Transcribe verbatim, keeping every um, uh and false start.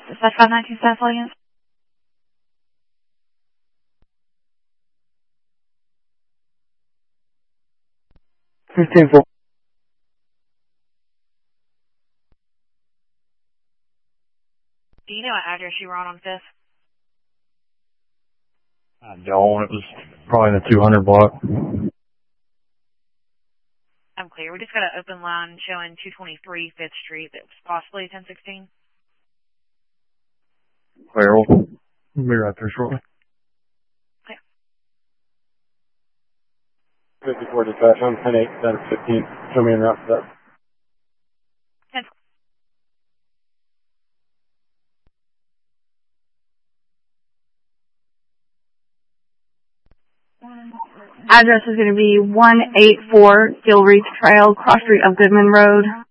Specified nineteen staff audience. fifteen four. Do you know what address you were on on fifth? I don't. It was probably in the two hundred block. I'm clear. We just got an open line showing two twenty-three fifth Street that was possibly ten sixteen. Clear. We'll be right there shortly. Okay. fifty-four dispatch. I'm ten eight, ten fifteen. Show me in route for that. ten. Address is going to be one eighty-four Gilreath Trail, cross street of Goodman Road.